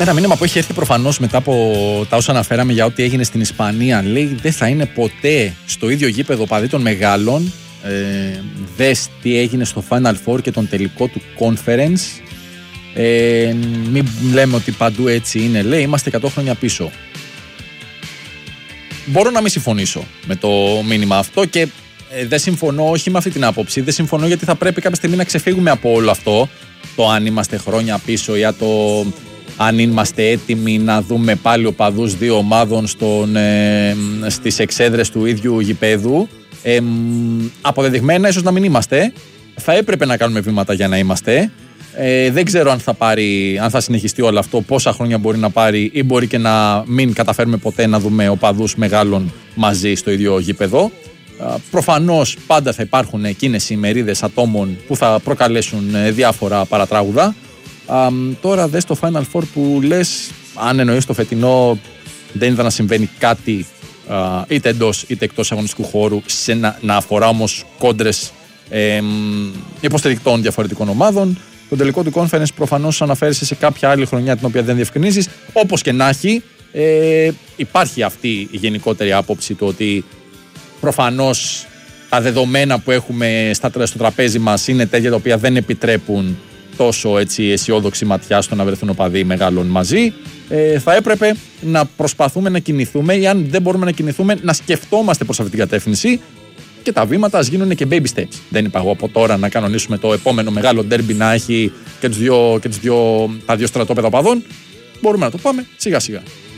Ένα μήνυμα που έχει έρθει προφανώς μετά από τα όσα αναφέραμε για ό,τι έγινε στην Ισπανία. Λέει δεν θα είναι ποτέ στο ίδιο γήπεδο παδί των μεγάλων. Δες τι έγινε στο Final Four και τον τελικό του Conference. Μην λέμε ότι παντού έτσι είναι. Λέει είμαστε 100 χρόνια πίσω. Μπορώ να μην συμφωνήσω με το μήνυμα αυτό και δεν συμφωνώ όχι με αυτή την άποψη. Δεν συμφωνώ γιατί θα πρέπει κάποια στιγμή να ξεφύγουμε από όλο αυτό. Το αν είμαστε χρόνια πίσω ή το αν είμαστε έτοιμοι να δούμε πάλι οπαδούς δύο ομάδων στις εξέδρες του ίδιου γηπέδου. Αποδεδειγμένα ίσως να μην είμαστε. Θα έπρεπε να κάνουμε βήματα για να είμαστε. Δεν ξέρω αν θα συνεχιστεί όλο αυτό, πόσα χρόνια μπορεί να πάρει ή μπορεί και να μην καταφέρουμε ποτέ να δούμε οπαδούς μεγάλων μαζί στο ίδιο γήπεδο. Προφανώς πάντα θα υπάρχουν εκείνες οι μερίδες ατόμων που θα προκαλέσουν διάφορα παρατράγουδα. Τώρα δες το Final Four που λες, αν εννοείς το φετινό δεν είδα να συμβαίνει κάτι είτε εντός είτε εκτός αγωνιστικού χώρου να αφορά όμως κόντρες υποστηρικτών διαφορετικών ομάδων. Το τελικό του Conference προφανώς αναφέρεσαι σε κάποια άλλη χρονιά την οποία δεν διευκρινίζεις. Όπως και να έχει, υπάρχει αυτή η γενικότερη άποψη του ότι προφανώς τα δεδομένα που έχουμε στο τραπέζι μας είναι τέτοια τα οποία δεν επιτρέπουν τόσο έτσι αισιόδοξη ματιά στο να βρεθούν οπαδοί μεγάλων μαζί. Θα έπρεπε να προσπαθούμε να κινηθούμε ή αν δεν μπορούμε να κινηθούμε να σκεφτόμαστε προς αυτή την κατεύθυνση και τα βήματα ας γίνουν και baby steps. Δεν είπα εγώ από τώρα να κανονίσουμε το επόμενο μεγάλο ντέρμπι να έχει και τα δύο στρατόπεδα οπαδών. Μπορούμε να το πάμε σιγά σιγά.